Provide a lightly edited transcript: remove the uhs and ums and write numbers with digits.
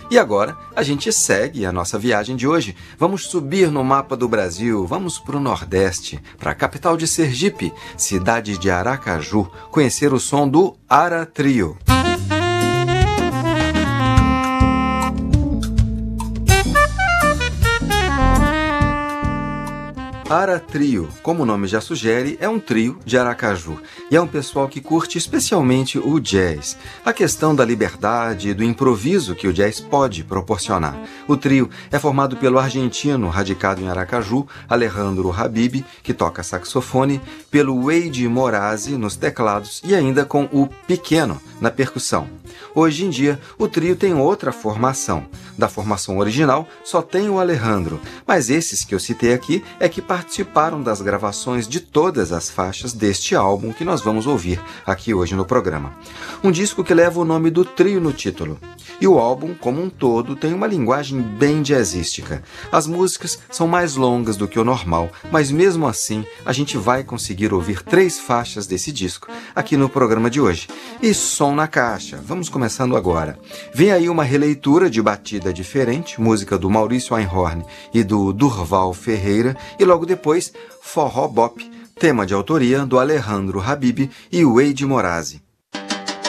E agora a gente segue a nossa viagem de hoje. Vamos subir no mapa do Brasil, vamos para o Nordeste, para a capital de Sergipe, cidade de Aracaju, conhecer o som do Ara Trio. Ara Trio, como o nome já sugere, é um trio de Aracaju e é um pessoal que curte especialmente o jazz, a questão da liberdade e do improviso que o jazz pode proporcionar. O trio é formado pelo argentino radicado em Aracaju, Alejandro Habib, que toca saxofone, pelo Wade Morazi nos teclados e ainda com o Pequeno na percussão. Hoje em dia, o trio tem outra formação. Da formação original, só tem o Alejandro, mas esses que eu citei aqui é que participaram das gravações de todas as faixas deste álbum que nós vamos ouvir aqui hoje no programa. Um disco que leva o nome do trio no título. E o álbum, como um todo, tem uma linguagem bem jazzística. As músicas são mais longas do que o normal, mas mesmo assim a gente vai conseguir ouvir 3 faixas desse disco aqui no programa de hoje. E som na caixa, vamos começando agora. Vem aí uma releitura de Batida Diferente, música do Maurício Einhorn e do Durval Ferreira, e logo depois, Forró Bop, tema de autoria do Alejandro Habib e Wade Morazi.